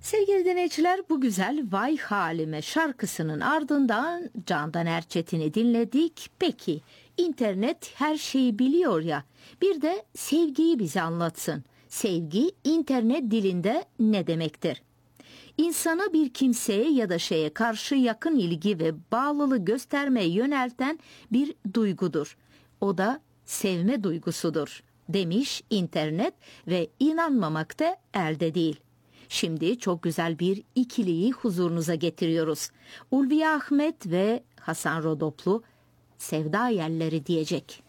Sevgili dinleyiciler, bu güzel Vay Halime şarkısının ardından Candan Erçetin'i dinledik. Peki internet her şeyi biliyor ya, bir de sevgiyi bize anlatsın. Sevgi internet dilinde ne demektir? İnsana bir kimseye ya da şeye karşı yakın ilgi ve bağlılığı göstermeye yönelten bir duygudur. O da sevme duygusudur demiş internet ve inanmamak da elde değil. Şimdi çok güzel bir ikiliyi huzurunuza getiriyoruz. Ulviye Ahmet ve Hasan Rodoplu Sevda Yelleri diyecek.